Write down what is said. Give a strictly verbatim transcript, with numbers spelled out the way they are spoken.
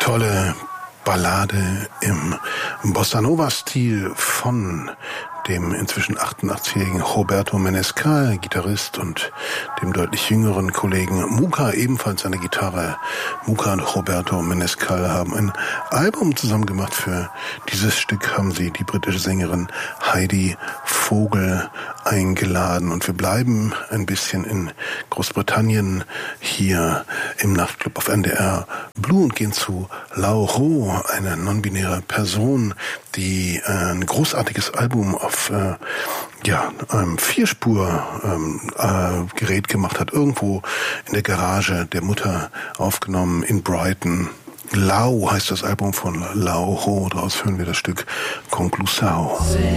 tolle Ballade im Bossa-Nova-Stil von dem inzwischen achtundachtzigjährigen Roberto Menescal, Gitarrist, und dem deutlich jüngeren Kollegen Muka, ebenfalls an der Gitarre. Muka und Roberto Menescal haben ein Album zusammen gemacht. Für dieses Stück haben sie die britische Sängerin Heidi Vogel eingeladen. Und wir bleiben ein bisschen in Großbritannien hier im Nachtclub auf N D R Blue und gehen zu Lauro, eine non-binäre Person, die ein großartiges Album auf äh, ja, einem Vierspur-Gerät ähm, äh, gemacht hat, irgendwo in der Garage der Mutter aufgenommen in Brighton. Lau heißt das Album von Lauro, daraus hören wir das Stück Conclusao.